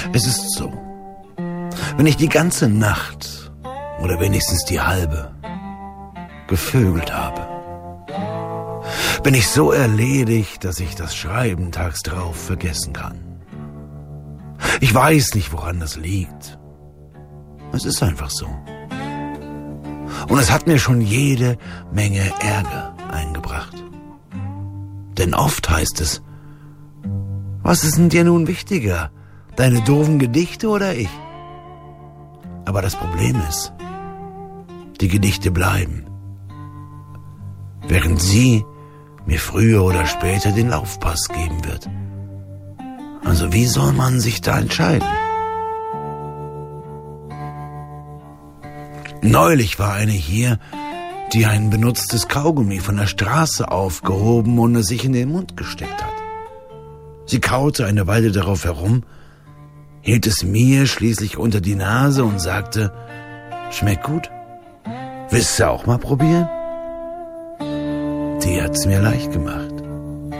Es ist so, wenn ich die ganze Nacht oder wenigstens die halbe gevögelt habe, bin ich so erledigt, dass ich das Schreiben tags drauf vergessen kann. Ich weiß nicht, woran das liegt. Es ist einfach so. Und es hat mir schon jede Menge Ärger eingebracht. Denn oft heißt es, was ist denn dir nun wichtiger, deine doofen Gedichte oder ich? Aber das Problem ist, die Gedichte bleiben, während sie mir früher oder später den Laufpass geben wird. Also wie soll man sich da entscheiden? Neulich war eine hier, die ein benutztes Kaugummi von der Straße aufgehoben und es sich in den Mund gesteckt hat. Sie kaute eine Weile darauf herum, hielt es mir schließlich unter die Nase und sagte, schmeckt gut. Willst du auch mal probieren? Die hat's mir leicht gemacht.